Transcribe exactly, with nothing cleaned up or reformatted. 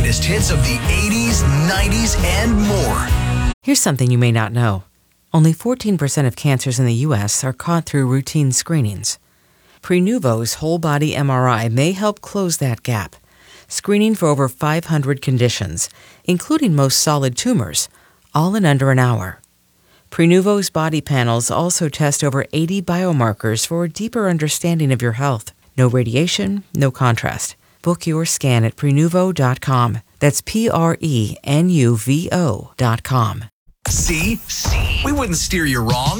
greatest hits of the eighties, nineties, and more. Here's something you may not know. Only fourteen percent of cancers in the U S are caught through routine screenings. Prenuvo's whole-body M R I may help close that gap, screening for over five hundred conditions, including most solid tumors, all in under an hour. Prenuvo's body panels also test over eighty biomarkers for a deeper understanding of your health. No radiation, no contrast. Book your scan at Prenuvo dot com. That's P R E N U V O dot com. See? See? We wouldn't steer you wrong.